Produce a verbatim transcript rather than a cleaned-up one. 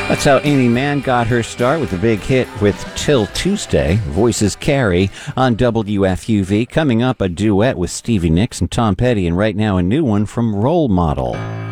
That's how Amy Mann got her start with a big hit with Till Tuesday. Voices carry on W F U V. Coming up, a duet with Stevie Nicks and Tom Petty, and right now a new one from Role Model.